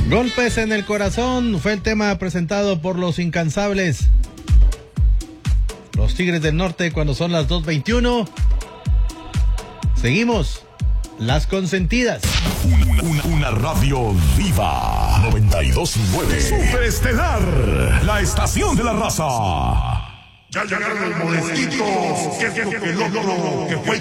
Golpes en el corazón fue el tema presentado por Los Incansables. Los Tigres del Norte cuando son las 2:21. Seguimos. Las Consentidas. Una radio viva. 92.9. Superestelar. La estación de la raza. Ya llegaron los modestitos. Que fue